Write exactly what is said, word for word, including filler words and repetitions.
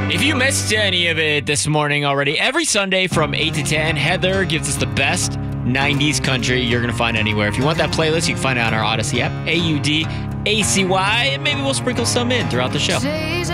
If you missed any of it this morning already, every Sunday from eight to ten, Heather gives us the best nineties country you're going to find anywhere. If you want that playlist, you can find it on our Odyssey app, A U D A C Y, and maybe we'll sprinkle some in throughout the show.